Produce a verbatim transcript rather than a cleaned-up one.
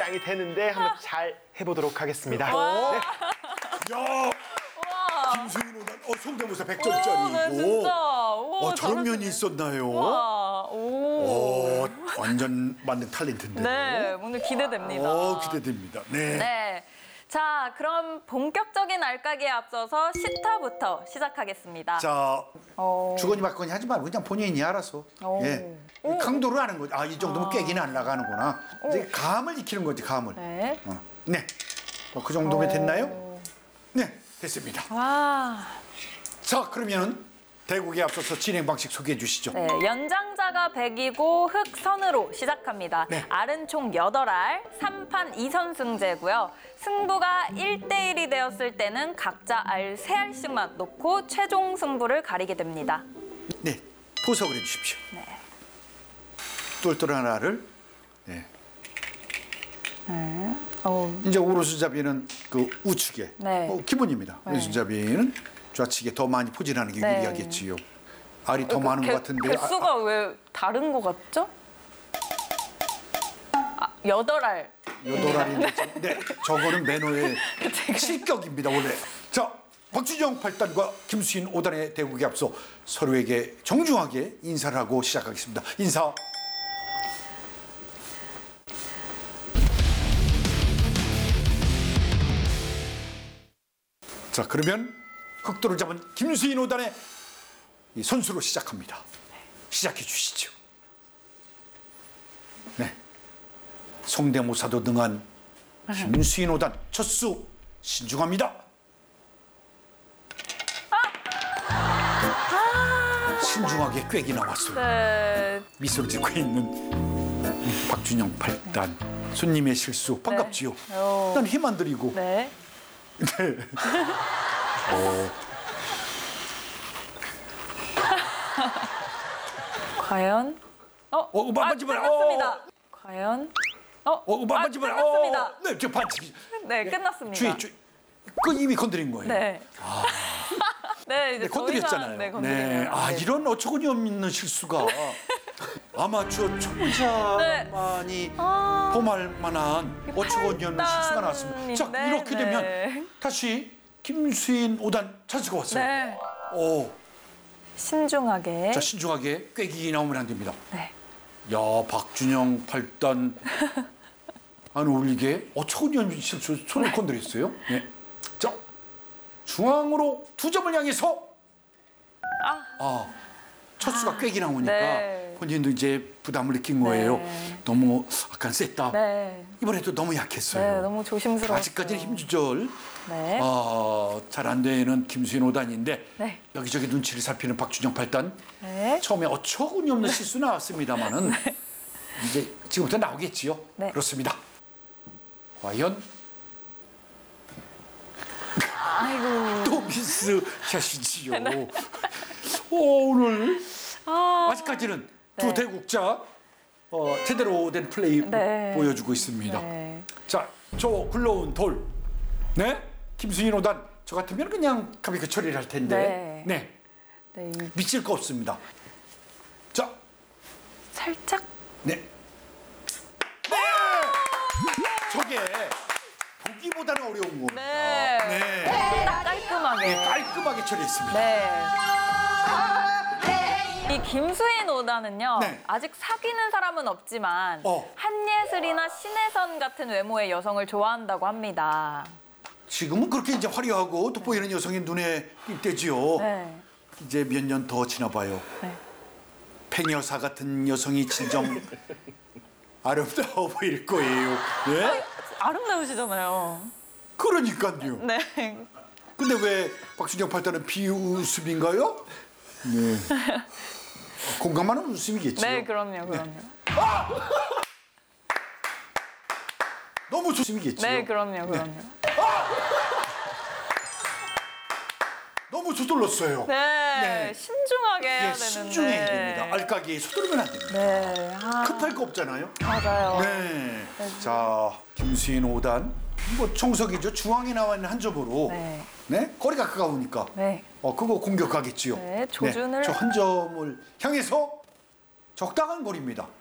긴장이 되는데 한번 잘 해보도록 하겠습니다. 와. 네. 야, 와. 김수인 오단 어, 성대모사 오, 네, 백 점짜리고. 진짜. 오, 어, 저런 면이 잘하시네. 있었나요? 와, 오. 오, 완전 만능 탤런트인데요. 네, 오늘 기대됩니다. 어, 기대됩니다. 네. 네. 자, 그럼 본격적인 알까기에 앞서서 시타부터 시작하겠습니다. 자, 어. 주거니 받거니 하지 말고 그냥 본인이 알아서. 오. 예. 강도를 아는 거지. 아, 이 정도면 깨기는 안 나가는구나. 이제 감을 익히는 거지, 감을. 네. 어. 네. 어, 그 정도면 오. 됐나요? 네, 됐습니다. 와. 자, 그러면 대국에 앞서서 진행 방식 소개해 주시죠. 네, 연장자가 백이고 흑선으로 시작합니다. 네. 알은 총 여덟 알, 삼 판 이 선승제고요. 승부가 일 대 일이 되었을 때는 각자 알 세 알씩만 놓고 최종 승부를 가리게 됩니다. 네, 포석을 해 주십시오. 네. 똘똘한 알을. 네. 네. 어. 이제 오른손잡이는 그 우측에. 네. 어, 기본입니다. 네. 왼손잡이는 좌측에 더 많이 포진하는 게 네. 유리하겠지요. 알이 더 많은 것 같은데. 아, 개수가 왜 다른 것 같죠? 아, 여덟 알. 여덟 알인데. 네, 저거는 매너의 실격입니다, 원래. 자, 박준영 팔 단과 김수인 오 단의 대국에 앞서 서로에게 정중하게 인사를 하고 시작하겠습니다. 인사. 자, 그러면 흑도를 잡은 김수인 오 단의 이 선수로 시작합니다. 시작해 주시죠. 네. 성대모사도 능한 김수인 오 단 첫 수 신중합니다. 신중하게 꾀기 나왔어요. 네. 미소를 짓고 있는 박준영 팔 단 손님의 실수 반갑지요. 어. 난 힘 안 들이고. 네. 네. 어, 과연? 어, 어, 음악 아, 만지 마라. 끝났습니다. 어. 과연? 어, 어, 음악 아, 만지 마라. 끝났습니다. 어, 네, 저 반칙. 네, 끝났습니다. 주의, 주의. 그 이미 건드린 거예요. 네. 네, 이제 네, 건드렸잖아요. 네, 건드리네요. 네. 아, 네. 이런 어처구니 없는 실수가 아마추어 초보자만이 아. 범할 만한 어처구니 없는 실수가 나왔습니다. 자, 네, 이렇게 네. 되면 다시 김수인 오 단 찬스가 왔어요. 네. 오, 신중하게. 자, 신중하게 꾀기 나오면 안 됩니다. 네. 야, 박준영 팔 단 안 어울리게 어처구니 없는 실수 손을 건드렸어요. 네. 자, 중앙으로 두 점을 향해서 아. 아, 첫 수가 꾀기 나오니까 네. 본인도 이제 부담을 느낀 거예요. 네. 너무 약간 셌다. 네. 이번에도 너무 약했어요. 네, 너무 조심스러웠어요. 아직까지는 힘 조절 네. 어, 잘 안 되는 김수인 오 단인데 네. 여기저기 눈치를 살피는 박준영 팔 단. 네. 처음에 어처구니 없는 실수 나왔습니다만은 이제 지금부터 나오겠지요. 네. 그렇습니다. 과연 아이고. 또 미스 샷이지요. 오, 오늘 아. 아직까지는 두 네. 대국자 어, 제대로 된 플레이 네. 보여주고 있습니다. 네. 자, 저 굴러온 돌. 네? 김수인 오 단. 저 같으면 그냥 가볍게 처리를 할 텐데. 네. 네. 네. 이- 미칠 거 없습니다. 자, 살짝. 네. 네! 저게 보기보다는 어려운 겁니다. 네. 네. 딱 깔끔하게. 네, 깔끔하게 처리했습니다. 네. 이 김수인 오단은요. 네. 아직 사귀는 사람은 없지만 어. 한예슬이나 신혜선 같은 외모의 여성을 좋아한다고 합니다. 지금은 그렇게 이제 화려하고 돋보이는 여성의 눈에 띄지요. 네. 이제 몇 년 더 지나봐요. 네. 팽여사 같은 여성이 진정 아름다워 보일 거예요. 네? 아름다우시잖아요. 그러니까요. 네. 근데 왜 박준영 팔 단은 비웃음인가요? 네. 공감하는 웃음이겠죠. 네, 그럼요, 그럼요. 너무 웃음이겠죠. 네, 그럼요, 그럼요. 너무 서둘렀어요. 네, 네. 신중하게 해야 예, 되는데. 신중해야 됩니다. 알까기에 서두르면 안 됩니다. 네, 아, 급할 거 없잖아요. 맞아요. 네. 자, 김수인 오 단. 뭐 청석이죠. 중앙에 나와 있는 한 점으로. 네. 네. 거리가 가까우니까. 네. 어, 그거 공격하겠지요. 네, 조준을- 저 한 점을 향해서 적당한 거리입니다.